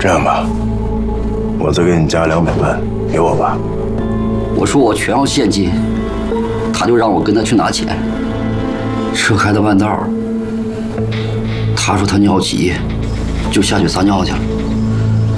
这样吧，我再给你加200万，给我吧。 我说我全要现金，他就让我跟他去拿钱。车开到半道，他说他尿急，就下去撒尿去了。